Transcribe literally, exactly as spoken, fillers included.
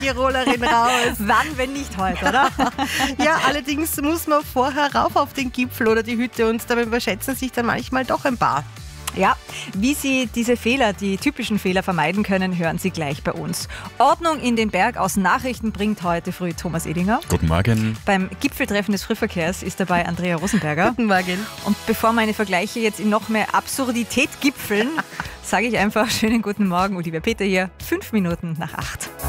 Tirolerin raus. Wann, wenn nicht heute, oder? Ja, allerdings muss man vorher rauf auf den Gipfel oder die Hütte und dabei überschätzen sich dann manchmal doch ein paar. Ja, wie Sie diese Fehler, die typischen Fehler vermeiden können, hören Sie gleich bei uns. Ordnung in den Berg aus Nachrichten bringt heute früh Thomas Edinger. Guten Morgen. Beim Gipfeltreffen des Frühverkehrs ist dabei Andrea Rosenberger. Guten Morgen. Und bevor meine Vergleiche jetzt in noch mehr Absurdität gipfeln, sage ich einfach schönen guten Morgen. Olivia Peter hier, fünf Minuten nach acht.